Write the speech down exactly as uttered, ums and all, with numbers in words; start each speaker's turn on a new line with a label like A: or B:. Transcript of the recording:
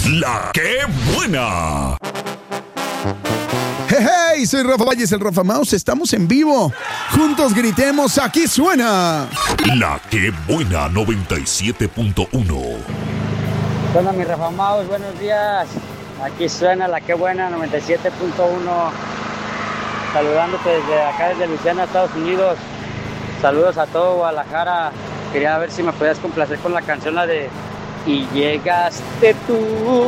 A: La que buena.
B: Hey, hey, soy Rafa Valles, el Rafa Mouse. Estamos en vivo. Juntos gritemos, aquí suena.
A: La que buena noventa y siete punto uno.
C: Hola, mi Rafa Mouse, buenos días. Aquí suena la que buena noventa y siete punto uno. Saludándote desde acá, desde Luisiana, Estados Unidos. Saludos a todo Guadalajara. Quería ver si me podías complacer con la canción, la de Y llegaste tú.